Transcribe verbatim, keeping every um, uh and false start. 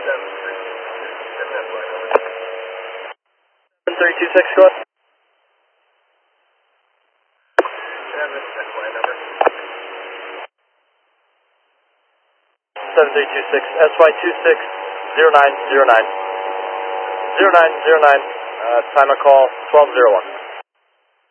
three two six, go ahead. seven three two six, S Y two six zero nine zero nine. zero nine zero nine, uh, time of call twelve zero one.